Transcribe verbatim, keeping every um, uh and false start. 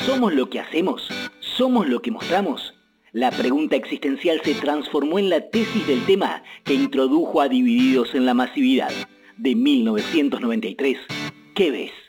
¿Somos lo que hacemos? ¿Somos lo que mostramos? La pregunta existencial se transformó en la tesis del tema que introdujo a Divididos en la masividad. De mil novecientos noventa y tres, ¿qué ves?